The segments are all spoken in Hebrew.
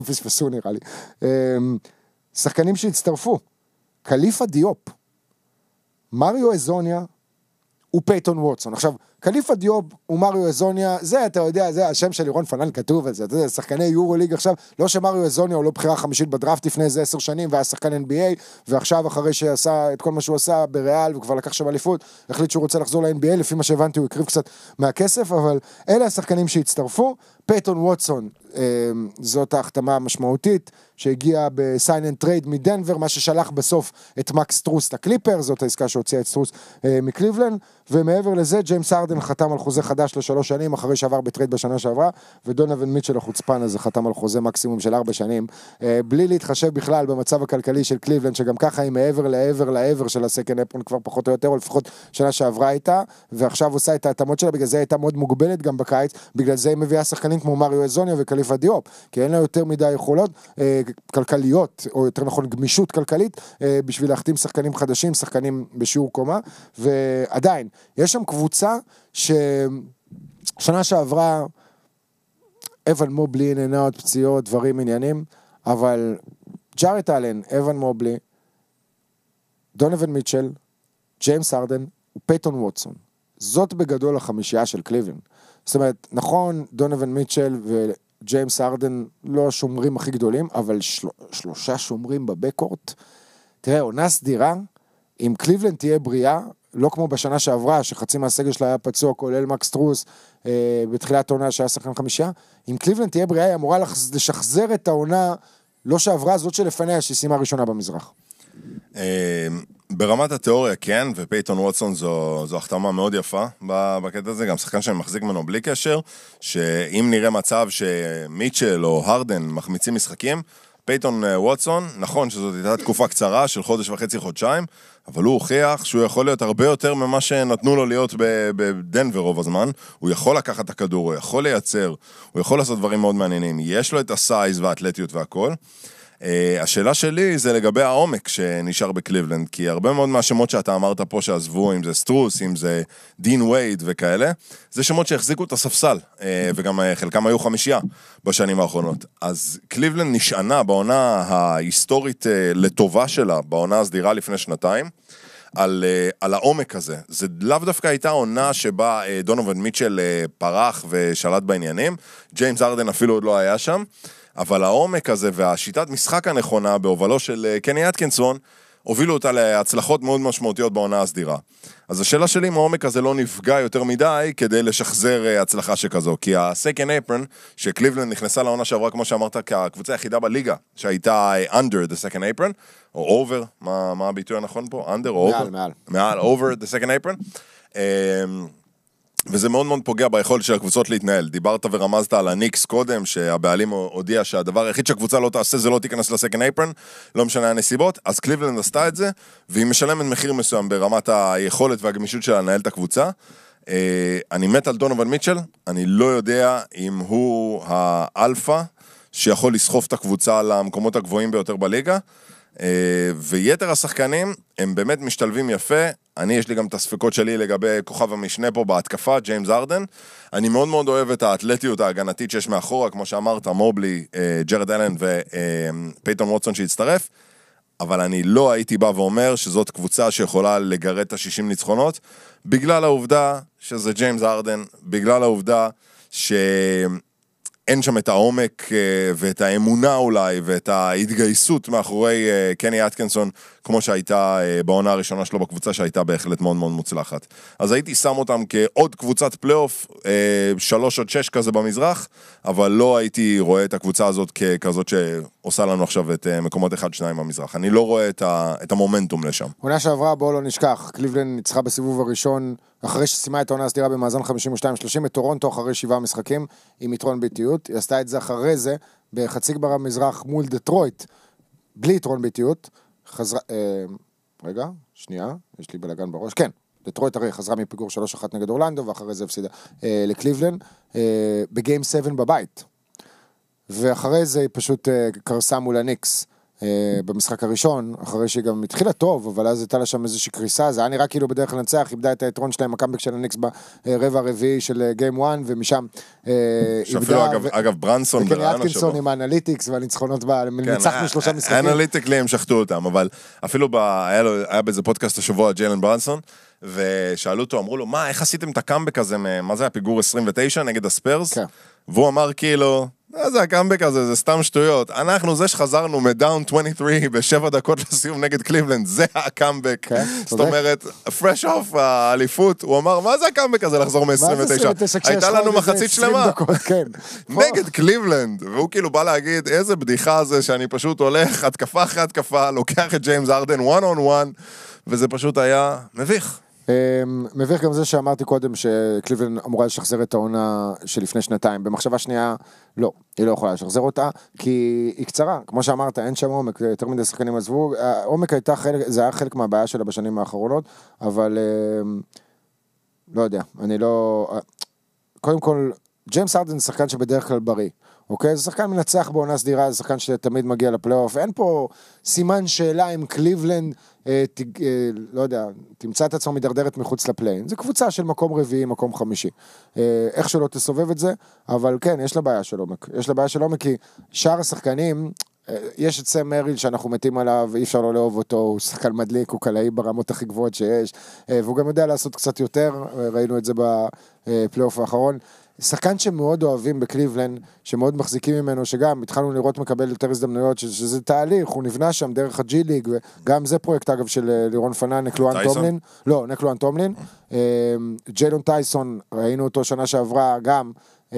פספסו נראה לי. שחקנים שהצטרפו, קליפה דיופ, מריו אזוניה ופייטון ווטסון. עכשיו, קליפה דיופ ומריו אזוניה, זה אתה יודע, זה השם של לירון פנן כתוב על זה, אתה יודע, שחקני יורו ליג עכשיו, לא שמריו אזוניה הוא לא בחירה חמישית בדראפט לפני איזה 10 שנים, והיה שחקן NBA, ועכשיו אחרי שעשה את כל מה שהוא עשה בריאל, וכבר לקח שם אליפות, החליט שהוא רוצה לחזור ל-NBA, לפי מה שהבנתי הוא הקריב קצת מהכסף, אבל אלה השחקנים שהצטרפו. פייטון ווטסון, זאת ההחתמה המשמעותית, שהגיעה בסיין אנד טרייד מדנבר, מה ששלח בסוף את מקס סטרוס לקליפר, זאת העסקה שהוציאה את סטרוס מקליבלנד, ומעבר לזה, ג'יימס הרדן חתם על חוזה חדש ל3 שנים, אחרי שעבר בטרייד בשנה שעברה, ודונוון מיטשל החוצפן הזה חתם על חוזה מקסימום של 4 שנים, בלי להתחשב בכלל במצב הכלכלי של קליבלנד, שגם ככה היא מעבר לעבר של הסקנד אפרון כבר פחות או יותר, או לפחות שנה שעברה איתה, ועכשיו עושה את ההתאמות שלה, בגלל זה הייתה מאוד מוגבלת גם בקיץ, בגלל זה היא מביאה שחקנים כמו מריו אזוניה וקליפה דיופ, כי אין לה יותר מדי יכולות כלכליות, או יותר נכון גמישות כלכלית, בשביל להחתים שחקנים חדשים, שחקנים בשיעור קומה, ועדיין, יש שם קבוצה ששנה שעברה, אבן מובלי, נהנות, פציעות, דברים, עניינים, אבל ג'ארט אלן, אבן מובלי, דונוון מיטשל, ג'יימס הרדן ופייטון ווטסון. זאת בגדול החמישייה של קליבלנד. זאת אומרת, נכון, דונוון מיטשל וג'יימס הרדן לא השומרים הכי גדולים, אבל 3 שומרים בבקורט. תראה, עונה סדירה, אם קליבלנד תהיה בריאה, לא כמו בשנה שעברה, שחצי מהסגל שלה היה פצוע, כולל מקס סטרוס, בתחילת העונה שהיה שחקן חמישייה, אם קליבלנד תהיה בריאה, היא אמורה לשחזר את העונה, לא שעברה, זאת שלפניה, שהיא סיימה ראשונה במזרח. ברמת התיאוריה כן, ופייטון ווטסון זו החתמה מאוד יפה בקטע הזה, גם שחקן שאני מחזיק ממנו בלי קשר, שאם נראה מצב שמיטשל או הרדן מחמיצים משחקים, פייטון ווטסון, נכון שזאת הייתה תקופה קצרה של 1.5 חודשיים, אבל הוא הוכיח שהוא יכול להיות הרבה יותר ממה שנתנו לו להיות בדנבר רוב הזמן, הוא יכול לקחת את הכדור, הוא יכול לייצר, הוא יכול לעשות דברים מאוד מעניינים, יש לו את הסייז והאתלטיות והכל. השאלה שלי זה לגבי העומק שנשאר בקליבלנד, כי הרבה מאוד מהשמות שאתה אמרת פה שעזבו, אם זה סטרוס, אם זה דין וייד וכאלה, זה שמות שהחזיקו את הספסל, וגם חלקם היו 5 בשנים האחרונות. אז קליבלנד נשענה בעונה ההיסטורית לטובה שלה, בעונה הסדירה לפני 2 על העומק הזה. זה לאו דווקא הייתה עונה שבה דונוון מיטשל פרח ושלט בעניינים, ג'יימס הרדן אפילו עוד לא היה שם, אבל העומק הזה והשיטת משחק הנכונה בהובלו של קני אטקינסון הובילו אותה להצלחות מאוד משמעותיות בעונה הסדירה. אז השאלה שלי אם העומק הזה לא נפגע יותר מדי כדי לשחזר הצלחה שכזו, כי ה-Second Apron שקליבלנד נכנסה לעונה שעברה כמו שאמרת כקבוצה היחידה בליגה שהייתה under the Second Apron או over, מה הביטוי הנכון פה? under או over? מעל, over the Second Apron. וזה מאוד מאוד פוגע ביכולת של הקבוצות להתנהל. דיברת ורמזת על הניקס קודם, שהבעלים הודיע שהדבר היחיד שהקבוצה לא תעשה זה לא תיכנס לסקנד אייפרן, לא משנה הנסיבות, אז קליבלנד עשתה את זה, והיא משלמת מחיר מסוים ברמת היכולת והגמישות שלה לנהל את הקבוצה. אני מת על דונוון מיטשל, אני לא יודע אם הוא האלפא שיכול לסחוף את הקבוצה למקומות הגבוהים ביותר בליגה, ויתר השחקנים הם באמת משתלבים יפה. יש לי גם את הספקות שלי לגבי כוכב המשנה פה בהתקפה, ג'יימס הרדן. אני מאוד מאוד אוהב את האתלטיות ההגנתית שיש מאחורה, כמו שאמרת, מובלי, ג'רד אלן ופייטון ווטסון שהצטרף, אבל אני לא הייתי בא ואומר שזאת קבוצה שיכולה לגרד את ה-60 ניצחונות, בגלל העובדה שזה ג'יימס הרדן, בגלל העובדה אין שם את העומק ואת האמונה אולי ואת ההתגייסות מאחורי קני אטקינסון כמו שהייתה בעונה הראשונה שלו בקבוצה שהייתה בהחלט מאוד מאוד מוצלחת. אז הייתי שם אותם כעוד קבוצת פלייאוף 3 עד 6 כזה במזרח, אבל לא הייתי רואה את הקבוצה הזאת ככזאת שעושה לנו עכשיו את מקומות 1-2 במזרח. אני לא רואה את המומנטום לשם. עונה שעברה, בואו לא נשכח, קליבלנד ניצחה בסיבוב הראשון אחרי שסיימה את העונה הסדירה במאזן 52-30 את טורונטו אחרי 7 משחקים עם יתרון ביתיות. היא עשתה את זה אחרי זה בחצי גמר המזרח מול דטרויט בלי יתרון ביתיות. רגע, שנייה, יש לי בלגן בראש. כן, דטרויט הרי חזרה מפיגור 3-1 נגד אורלנדו ואחרי זה הפסידה לקליבלנד בגיים 7 בבית. ואחרי זה היא פשוט קרסה מול הניקס במשחק הראשון, אחרי שהיא גם התחילה טוב, אבל אז הייתה לה שם איזושהי קריסה, זה היה נראה כאילו בדרך לנצח, איבדה את היתרון שלהם, הקאמבק של הניקס ברבע הרביעי של גיים 1, ומשם שאפילו אגב ברנסון וקני אטקינסון עם האנליטיקס והניצחונות ניצחנו 3 משחקים. האנליטיקלי הם שחטו אותם, אבל אפילו היה באיזה פודקאסט השבוע ג'יילן ברנסון, ושאלו אותו, אמרו לו, מה, איך עשיתם את הקאמבק הזה, מה זה הפיגור 29 נגד הספרס? והוא אמר כאילו, זה הקאמבק הזה, זה סתם שטויות. אנחנו זה שחזרנו מדאון 23 ב7 דקות לסיום נגד קליבלנד, זה הקאמבק. זאת אומרת, פרש אוף האליפות, הוא אמר, מה זה הקאמבק הזה לחזור מ-29? הייתה לנו מחצית שלמה. נגד קליבלנד. והוא כאילו בא להגיד, איזה בדיחה זה שאני פשוט הולך התקפה אחרי התקפה, לוקח את ג'יימס ארדן one on one, וזה פשוט היה מביך. מביך גם זה שאמרתי קודם שקליבלנד אמורה לשחזר את העונה שלפני שנתיים, במחשבה שנייה לא, היא לא יכולה לשחזר אותה, כי היא קצרה, כמו שאמרת, אין שם עומק, יותר מדי שחקנים עזבו, העומק הייתה חלק, זה היה חלק מהבעיה שלה בשנים האחרונות, אבל לא יודע, אני לא, קודם כל, ג'יימס ארדן זה שחקן שבדרך כלל בריא, אוקיי? זה שחקן מנצח בעונה סדירה, זה שחקן שתמיד מגיע לפלייאוף, אין פה סימן שאלה אם קליבלנד, לא יודע, תמצא את עצמו מדרדרת מחוץ לפליין, זה קבוצה של מקום רביעי, מקום חמישי, איך שלא תסובב את זה, אבל כן, יש לה בעיה של עומק, יש לה בעיה של עומק, כי שאר השחקנים, יש את סם מריל שאנחנו מתים עליו, ואי אפשר לא לאהוב אותו, הוא שחקן מדליק, הוא קלעי ברמות הכי גבוהות שיש, והוא גם יודע לעשות קצת יותר, ראינו את זה בפלייאוף האחרון, שחקן שמאוד אוהבים בקליבלנד, שמאוד מחזיקים ממנו, שגם התחלנו לראות מקבל יותר הזדמנויות, שזה תהליך, הוא נבנה שם דרך הג'י ליג, וגם זה פרויקט אגב של לירון פנן, נקלואן טומלין, לא, נקלואן טומלין, ג'יילון טייסון, ראינו אותו שנה שעברה גם,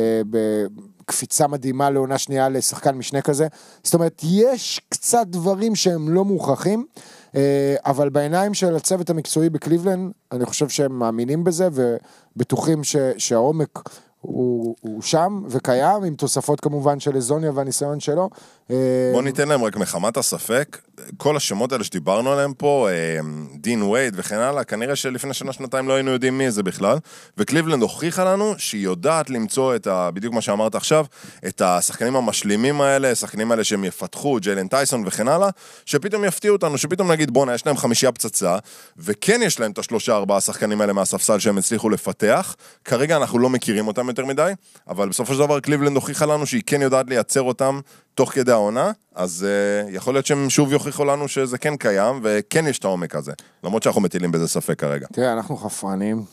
בקפיצה מדהימה לעונה שנייה לשחקן משנה כזה, זאת אומרת, יש קצת דברים שהם לא מוכרחים, אבל בעיניים של הצוות המקצועי בקליבלנד, אני חושב שהם מאמינים בזה, ובטוחים שהעומק הוא שם וקיים, עם תוספות כמובן של איזוניה והניסיון שלו. בוא ניתן להם רק מחמת הספק, כל השמות האלה שדיברנו עליהם פה, דין וייד וכן הלאה, כנראה שלפני שנה-שנתיים לא היינו יודעים מי זה בכלל, וקליבלנד הוכיחה לנו שהיא יודעת למצוא את בדיוק מה שאמרת עכשיו, את השחקנים המשלימים האלה, השחקנים האלה שהם יפתחו, ג'יילן טייסון וכן הלאה, שפתאום יפתיעו אותנו, שפתאום נגיד בונה, יש להם 5 פצצה, וכן יש להם את 3-4 השחקנים האלה מהספסל שהם הצליחו לפתח, כרגע אנחנו לא מכירים אותם יותר מדי, אבל בסופו של דבר קליבלנד הוכיחה לנו שהיא כן יודעת לייצר אותם תוך כדי העונה, אז יכול להיות שהם שוב יוכיחו לנו שזה כן קיים, וכן יש את העומק הזה, למרות שאנחנו מטילים בזה ספק כרגע. תראה, אנחנו חפרנים,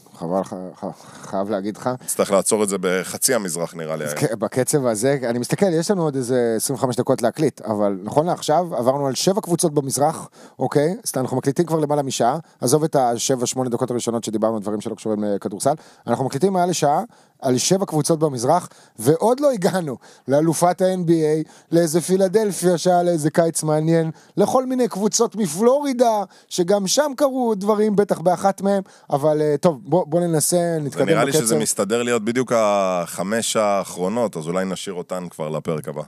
חייב להגיד לך. צריך לעצור את זה בחצי המזרח נראה לי. בקצב הזה, אני מסתכל, יש לנו עוד איזה 25 דקות להקליט, אבל נכון לעכשיו, עברנו על 7 קבוצות במזרח, אוקיי? אנחנו מקליטים כבר למעלה משעה, עזוב את ה7-8 דקות הראשונות שדיברנו על דברים שלא קשורים לכדורסל, אנחנו מקליטים מעל לשעה, על 7 קבוצות במזרח, ועוד לא הגענו לאלופת ה-NBA, לאיזה פילדלפיה שעה, לאיזה קיץ מעניין, לכל מיני קבוצות מפלורידה, שגם שם קרו דברים, בטח באחת מהם, אבל טוב, בוא ננסה, נתקדם בקצב. נראה לי שזה מסתדר להיות בדיוק 5 האחרונות, אז אולי נשאיר אותן כבר לפרק הבא.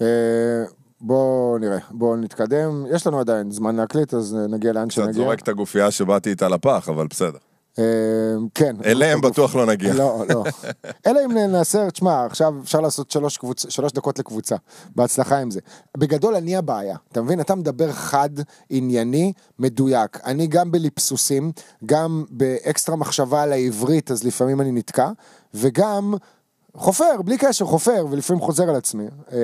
בוא נראה, בוא נתקדם, יש לנו עדיין זמן להקליט, אז נגיע לאן שנגיע. קצת זורק את הגופייה שבאתי איתה לפח, אבל בסדר. כן. אליהם בטוח לא נגיע. לא. אלא אם נעשה, תשמע, עכשיו אפשר לעשות 3 דקות לקבוצה, בהצלחה עם זה. בגדול אני הבעיה, אתה מבין? אתה מדבר חד, ענייני, מדויק. אני גם בליפסוסים, גם באקסטרה מחשבה על העברית, אז לפעמים אני נתקע, וגם חופר, בלי קשר, חופר, ולפעמים חוזר על עצמי.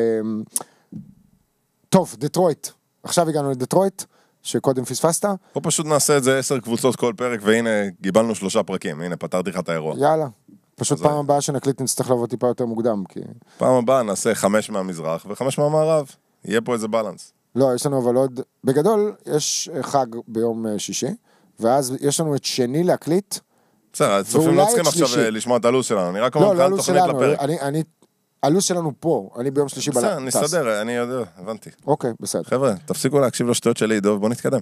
טוב, דטרויט. עכשיו הגענו לדטרויט. שקודם פספסת? או פשוט נעשה את זה 10 קבוצות כל פרק, והנה גיבלנו 3 פרקים, הנה פתרתי לך את האירוע. יאללה, פשוט פעם הבאה שנקליט נצטרך לבוא טיפה יותר מוקדם, כי... פעם הבאה נעשה 5 מהמזרח ו5 מהמערב, יהיה פה איזה בלנס. לא, יש לנו אבל עוד, בגדול יש חג ביום שישי, ואז יש לנו את שני להקליט. בסדר, הצופים לא צריכים עכשיו לשמוע את הלו"ז שלנו, אני רק אומר כאן תוכנית לפרק. הלו"ז שלנו פה, אני ביום שלישי בלטס. בסדר, נסתדר, אני יודע, הבנתי. אוקיי, בסדר. חבר'ה, תפסיקו להקשיב לשטויות שלי, דוב, בוא נתקדם.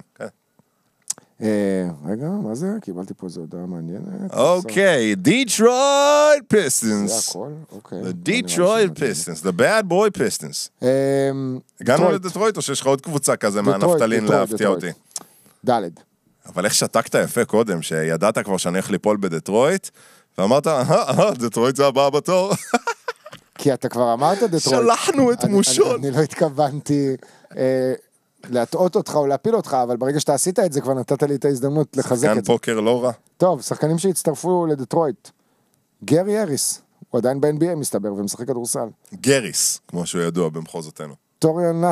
רגע, מה זה? קיבלתי פה איזו הודעה מעניינת. אוקיי, דיטרויט פיסטנס. זה הכל, אוקיי. דיטרויט פיסטנס, the bad boy פיסטנס. הגענו לדטרויט או שיש לך עוד קבוצה כזה מהנפתלין להפתיע אותי? ד'. אבל איך שתקת יפה קודם, שידעת כבר שאני הולך ליפול בדטרויט, ואמרת, דטרויט זה הבא בתור. כי אתה כבר אמרת דטרויט. שלחנו את מושון. אני לא התכוונתי, להטעות אותך או להפיל אותך, אבל ברגע שאתה עשית את זה, כבר נתת לי את ההזדמנות לחזק שחקן את זה. פוקר לא רע. טוב, שחקנים שהצטרפו לדטרויט. גרי אריס, הוא עדיין ב-NBA מסתבר, ומשחק כדורסל. גריס, כמו שהוא ידוע במחוזותינו. טוריאן